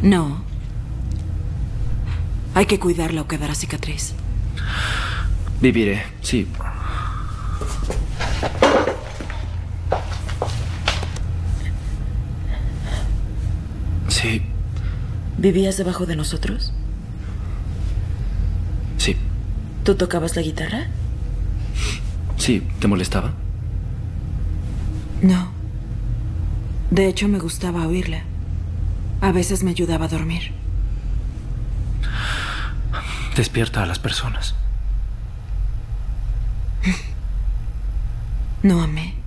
No. Hay que cuidarla o quedará cicatriz. Viviré, sí. Sí. ¿Vivías debajo de nosotros? Sí. ¿Tú tocabas la guitarra? Sí, ¿te molestaba? No. De hecho, me gustaba oírla. A veces me ayudaba a dormir. Despierta a las personas. No amé.